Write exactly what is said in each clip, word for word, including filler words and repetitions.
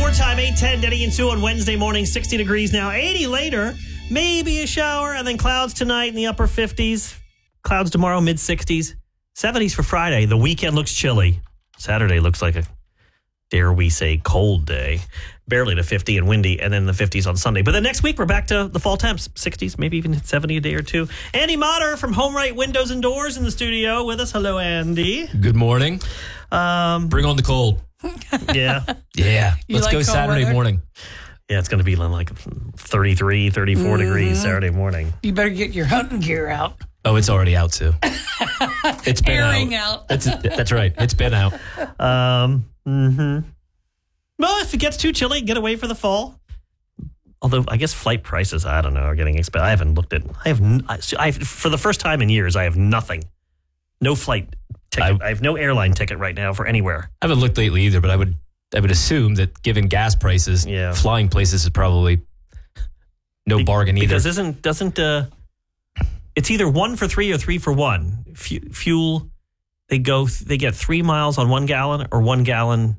Your time, eight ten, Denny and Sue on Wednesday morning, sixty degrees now, eighty later, maybe a shower, and then clouds tonight in the upper fifties. Clouds tomorrow, mid sixties. seventies for Friday. The weekend looks chilly. Saturday looks like a, dare we say, cold day. Barely to fifty and windy, and then the fifties on Sunday. But then next week, we're back to the fall temps, sixties, maybe even seventy a day or two. Andy Motter from Home Right Windows and Doors in the studio with us. Hello, Andy. Good morning. Um, Bring on the cold. Yeah. Yeah. You Let's like go cold Saturday weather? morning. Yeah, it's going to be like thirty-three, thirty-four Mm-hmm. degrees Saturday morning. You better get your hunting gear out. Oh, it's already out, too. It's been Airing out. out. That's, that's right. It's been out. Um, mm-hmm. Well, if it gets too chilly, get away for the fall. Although, I guess flight prices, I don't know, are getting expensive. I haven't looked at, I have, n- I, I, for the first time in years, I have nothing. No flight ticket. I, I have no airline ticket right now for anywhere. I haven't looked lately either, but I would I would assume that given gas prices, Yeah. flying places is probably no Be- bargain either. Because isn't, doesn't, uh, it's either one for three or three for one. Fu- fuel, they go, they get three miles on one gallon or one gallon.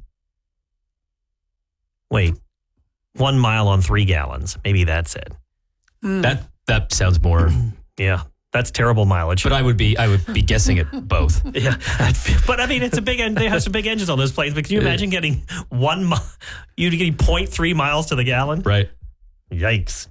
Wait, one mile on three gallons. Maybe that's it. that that sounds more. Yeah, that's terrible mileage. But I would be I would be guessing at both. Yeah, but I mean, it's a big end. They have some big engines on those planes. But can you imagine getting one, mi- you getting zero point three miles to the gallon? Right. Yikes.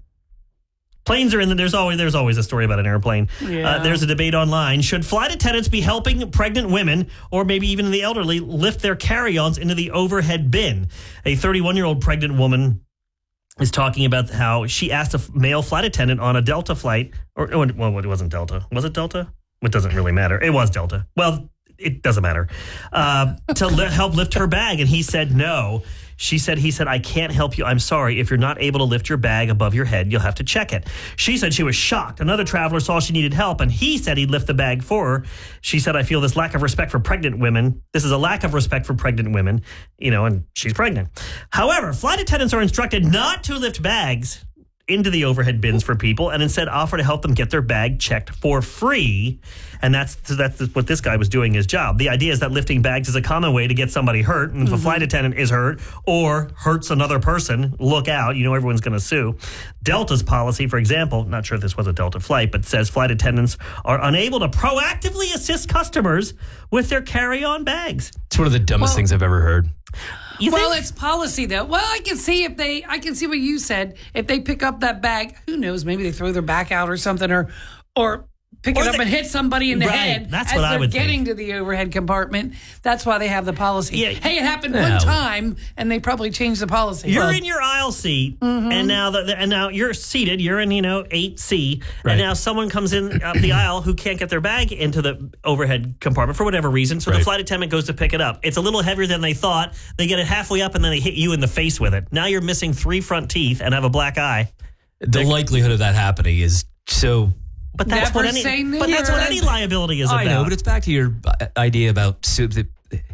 Planes are in the, there's always there's always a story about an airplane. Yeah. Uh, there's a debate online. Should flight attendants be helping pregnant women or maybe even the elderly lift their carry-ons into the overhead bin? A thirty-one-year-old pregnant woman is talking about how she asked a male flight attendant on a Delta flight, or well, it wasn't Delta. Was it Delta? It doesn't really matter. It was Delta. Well, it doesn't matter. Uh, to li- help lift her bag, and he said no. She said, he said, I can't help you. I'm sorry. If you're not able to lift your bag above your head, you'll have to check it. She said she was shocked. Another traveler saw she needed help, and he said he'd lift the bag for her. She said, I feel this lack of respect for pregnant women. This is a lack of respect for pregnant women, you know, and she's pregnant. However, flight attendants are instructed not to lift bags into the overhead bins for people and instead offer to help them get their bag checked for free. And that's that's what this guy was doing his job. The idea is that lifting bags is a common way to get somebody hurt. And if a flight attendant is hurt or hurts another person, look out. You know everyone's going to sue. Delta's policy, for example, not sure if this was a Delta flight, but says flight attendants are unable to proactively assist customers with their carry-on bags. It's one of the dumbest Well- things I've ever heard. You Well, think? it's policy though. Well, I can see if they, I can see what you said. If they pick up that bag, who knows? Maybe they throw their back out or something, or or pick Or it up they- and hit somebody in the Right, head that's as what I they're would getting think. to the overhead compartment. That's why they have the policy. Yeah. Hey, it happened No. one time, and they probably changed the policy. You're Well, in your aisle seat, and now the, and now you're seated. You're in, you know, eight C, Right. and now someone comes in up the aisle who can't get their bag into the overhead compartment for whatever reason. So the Right. flight attendant goes to pick it up. It's a little heavier than they thought. They get it halfway up, and then they hit you in the face with it. Now you're missing three front teeth and have a black eye. The likelihood of that happening is so. But that's Never what any. say But that's what never. any liability is I about. know, but it's back to your uh, idea about soup. That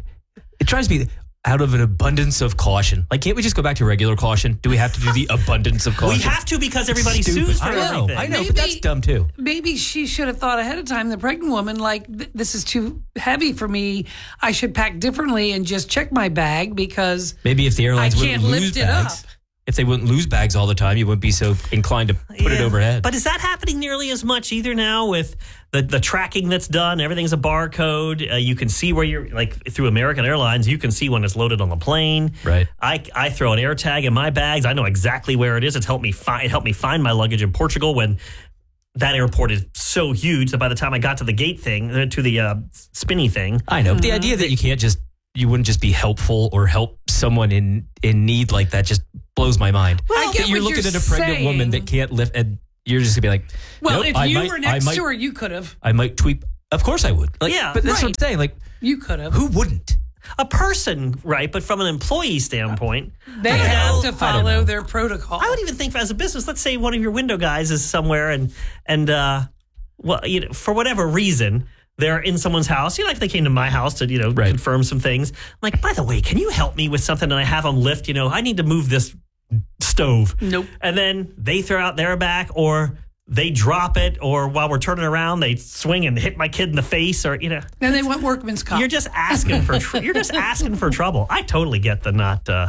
it tries to be out of an abundance of caution. Like, can't we just go back to regular caution? Do we have to do the abundance of we caution? have to because everybody Stupid. sues for I know, everything. I know, Maybe- but that's dumb too. maybe she should have thought ahead of time. The pregnant woman, like, th- this is too heavy for me. I should pack differently and just check my bag because Maybe if the airlines I wouldn't can't lose lift it bags, up. if they wouldn't lose bags all the time, you wouldn't be so inclined to put it Yeah. overhead. But is that happening nearly as much either now with the, the tracking that's done? Everything's a barcode. Uh, you can see where you're, like through American Airlines, you can see when it's loaded on the plane. Right. I, I throw an air tag in my bags. I know exactly where it is. It's helped me find, it helped me find my luggage in Portugal when that airport is so huge that by the time I got to the gate thing, uh, to the uh, spinny thing. I know, but the idea that you can't just, you wouldn't just be helpful or help someone in, in need like that just blows my mind. Well, I That get you're what looking you're at a pregnant saying. woman that can't lift, and you're just gonna be like, well, nope, if I you might- were I next might- to her, you could have. I might tweet. Of course I would. Like, Yeah, but that's what I'm right. saying. Like, You could have. who wouldn't? A person, right? But from an employee standpoint, They I don't have know. to I don't follow know. their protocol. I would even think as a business, let's say one of your window guys is somewhere and, and uh, well, you know, for whatever reason, they're in someone's house. You know, like they came to my house to, you know, Right. confirm some things. I'm like, by the way, can you help me with something? And I have them lift, you know, I need to move this stove. Nope. And then they throw out their back or they drop it, or while we're turning around, they swing and hit my kid in the face, or, you know. And they want workman's comp. You're just asking for, tr- you're just asking for trouble. I totally get the not, uh,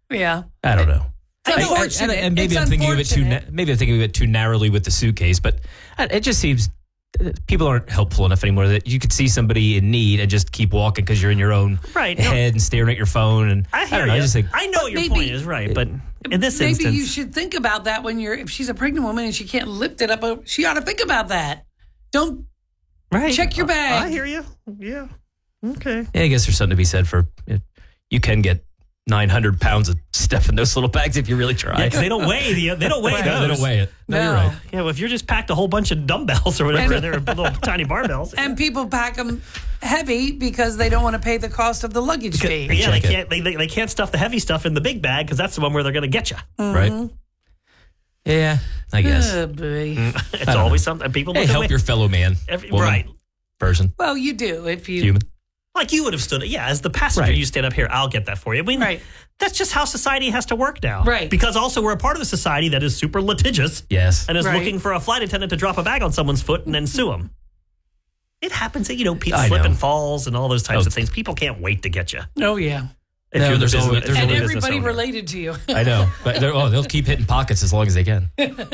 Yeah. I don't know. It's I- I- unfortunate. and, and maybe It's I'm thinking of it too. Na- unfortunate. maybe I'm thinking of it too narrowly with the suitcase, but it just seems people aren't helpful enough anymore that you could see somebody in need and just keep walking because you're in your own Right, no. head and staring at your phone. And I I, hear don't know. I you. just think I know what your maybe- point is, right? But in this Maybe instance, you should think about that when you're, if she's a pregnant woman and she can't lift it up, uh, she ought to think about that. Don't right? check your bag. I hear you. Yeah. Okay. yeah, I guess there's something to be said for you can get nine hundred pounds of stuff in those little bags if you really try. Yeah, because they don't weigh the they don't weigh No, those. they don't weigh it. No, No. you're right. Yeah, well, if you're just packed a whole bunch of dumbbells or whatever, and they're little tiny barbells. And people pack them heavy because they don't want to pay the cost of the luggage fee. yeah, they Check it. can't they, they, they can't stuff the heavy stuff in the big bag because that's the one where they're going to get you. Right? Yeah, I guess. Oh, boy. It's don't always something people Hey, look help away- your fellow man, every- woman, right. person, Well, you do if you. human. Like you would have stood. Yeah, as the passenger, Right. you stand up here. I'll get that for you. I mean, Right. that's just how society has to work now. Right. Because also we're a part of a society that is super litigious. Yes. And is Right. looking for a flight attendant to drop a bag on someone's foot and then sue them. It happens that, you know, people I slip know. and falls and all those types Oh. of things. People can't wait to get you. Oh, yeah. If No, you're the there's business, always- if there's you're And the always- business everybody owner. related to you. I know, but they're, oh, they'll keep hitting pockets as long as they can.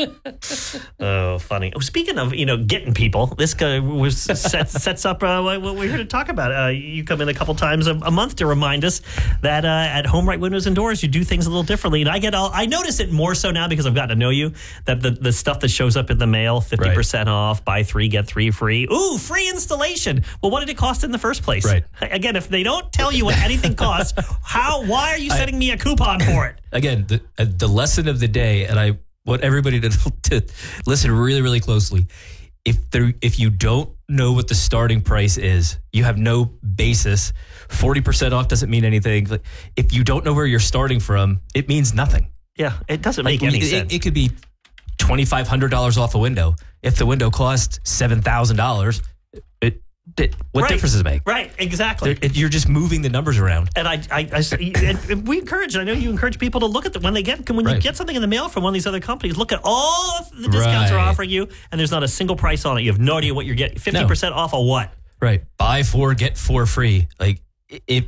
Oh, funny. Oh, speaking of, you know, getting people, this guy was set, sets up uh, what we're here to talk about. Uh, you come in a couple times a, a month to remind us that uh, at Home Right Windows and Doors, you do things a little differently. And I get all, I notice it more so now because I've gotten to know you, that the, the stuff that shows up in the mail, fifty percent off, buy three, get three free. Ooh, free installation. Well, what did it cost in the first place? Right. Again, if they don't tell you what anything costs, how, why are you sending me a coupon for it? Again, the uh, the lesson of the day, and I want everybody to, to listen really, really closely. If there, if you don't know what the starting price is, you have no basis. Forty percent off doesn't mean anything. Like, if you don't know where you're starting from, it means nothing. Yeah, it doesn't Like, make any it, sense. it could be twenty five hundred dollars off a window. If the window costs seven thousand dollars, it, it what Right. difference does it make? Right, exactly. There- it- you're just moving the numbers around. And I, I, I and we encourage. I know you encourage people to look at the, when they get when you Right. get something in the mail from one of these other companies. Look at all of the discounts they're Right. offering you, and there's not a single price on it. You have no idea what you're getting. Fifty percent off of what? Right. Buy four, get four free. Like it, it,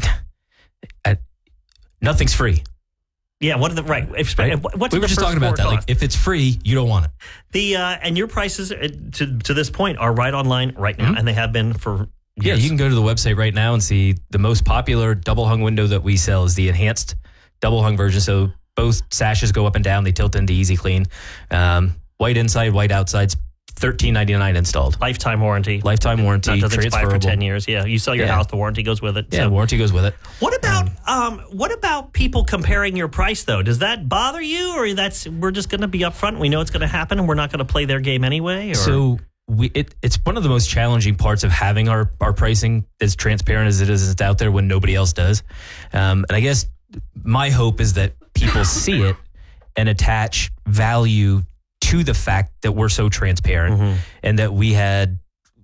it nothing's free. Yeah, what are the right? If, Right? What's we the were just first talking about floor that. Like cost? if it's free, you don't want it. the uh, and your prices uh, to to this point are right online right now, Mhm. and they have been for Yeah, years. you can go to the website right now and see the most popular double hung window that we sell is the enhanced double hung version. So both sashes go up and down. They tilt into easy clean. Um, white inside, white outside's thirteen ninety-nine installed. lifetime warranty. Lifetime warranty, That doesn't expire for transferable. ten years. Yeah, you sell your Yeah. house, the warranty goes with it. Yeah, So- warranty goes with it. What about um, what about people comparing your price though? Does that bother you, or that's we're just going to be upfront? We know it's going to happen, and we're not going to play their game anyway. Or? So we it, it's one of the most challenging parts of having our, our pricing as transparent as it is it's out there when nobody else does. Um, and I guess my hope is that people see it and attach value to the fact that we're so transparent Mhm. and that we had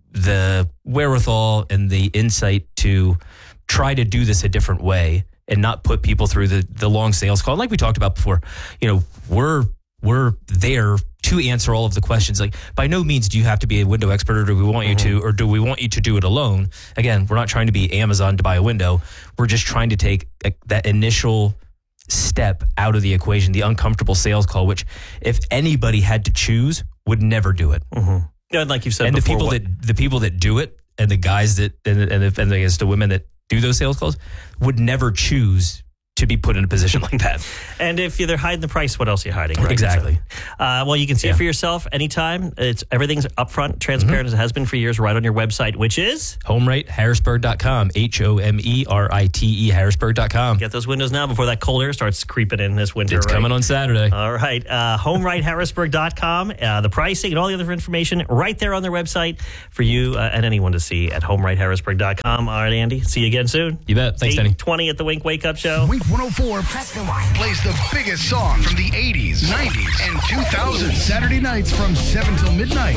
the wherewithal and the insight to try to do this a different way and not put people through the, the long sales call. Like we talked about before, you know, we're we're there to answer all of the questions. Like, by no means do you have to be a window expert, or do we want you to, or do we want you to do it alone? Again, we're not trying to be Amazon to buy a window. We're just trying to take a, that initial step out of the equation, the uncomfortable sales call, which if anybody had to choose, would never do it. Mhm. Yeah, like you said And the before, people what- that the people that do it, and the guys that and and, the, and I guess the women that do those sales calls would never choose to be put in a position like that. and if they're hiding the price, what else are you hiding? Right? Exactly. So, uh, well, you can see it Yeah. for yourself anytime. It's everything's upfront, transparent as it has been for years, right on your website, which is home right harrisburg dot com, H O M E R I T E, harrisburg dot com. get those windows now before that cold air starts creeping in this winter. It's right? coming on Saturday. All right. Uh, home right harrisburg dot com. Uh, the pricing and all the other information right there on their website for you uh, and anyone to see at home right harrisburg dot com. All right, Andy. See you again soon. You bet. Thanks, Denny. eight twenty at the Wink Wake Up Show. Wink one oh four plays the biggest songs from the eighties, nineties, and two thousands. Saturday nights from seven till midnight.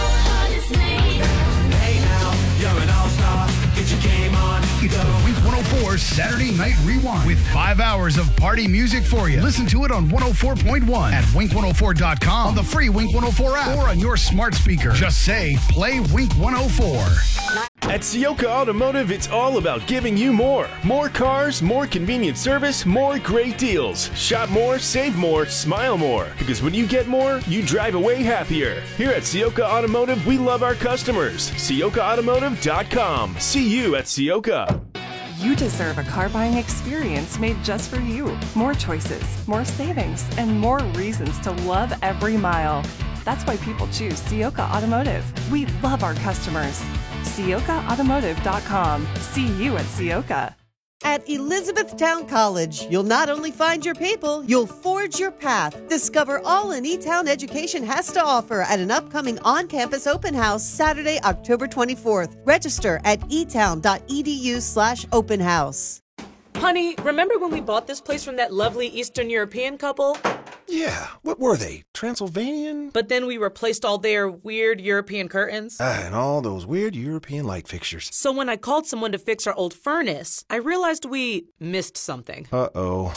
Hey now, you're an all-star. Get your game on. It's the Wink one oh four Saturday Night Rewind with five hours of party music for you. Listen to it on one oh four point one at wink one oh four dot com, on the free Wink one oh four app, or on your smart speaker. Just say, play Wink one oh four. At Sioka Automotive, it's all about giving you more. More cars, more convenient service, more great deals. Shop more, save more, smile more. Because when you get more, you drive away happier. Here at Sioka Automotive, we love our customers. Sioka Automotive dot com. See you at Sioka. You deserve a car buying experience made just for you. More choices, more savings, and more reasons to love every mile. That's why people choose Sioka Automotive. We love our customers. Sioka Automotive dot com. See you at Sioka. At Elizabethtown College, you'll not only find your people, you'll forge your path. Discover all an E-Town education has to offer at an upcoming on-campus open house Saturday, October twenty-fourth. Register at etown.edu slash open house. Honey, remember when we bought this place from that lovely Eastern European couple? Yeah, what were they? Transylvanian? But then we replaced all their weird European curtains. Ah, and all those weird European light fixtures. So when I called someone to fix our old furnace, I realized we missed something. Uh-oh.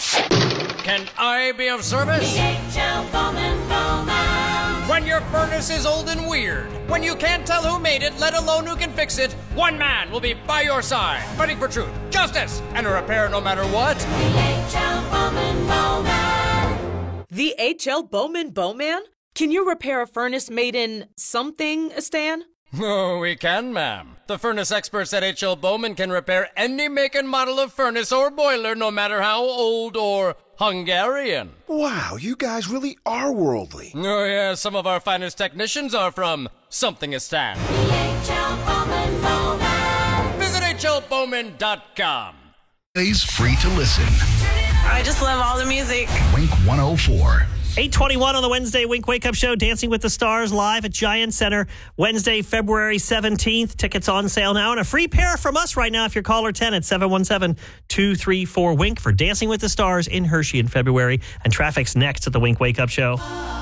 Can I be of service? D H L Bowman Bowman. When your furnace is old and weird, when you can't tell who made it, let alone who can fix it, one man will be by your side, fighting for truth, justice, and a repair no matter what. D H L Bowman Bowman. The H L Bowman Bowman? Can you repair a furnace made in something, Stan? Oh, we can, ma'am. The furnace experts at H L Bowman can repair any make and model of furnace or boiler, no matter how old or Hungarian. Wow, you guys really are worldly. Oh, yeah, some of our finest technicians are from Somethingistan. D H L Bowman Bowman. Visit H L Bowman dot com. Is free to listen. I just love all the music. Wink one oh four. eight twenty-one on the Wednesday Wink Wake Up Show, Dancing with the Stars live at Giant Center, Wednesday, February seventeenth. Tickets on sale now, and a free pair from us right now if you're caller ten at seven one seven, two three four, WINK for Dancing with the Stars in Hershey in February. And traffic's next at the Wink Wake Up Show.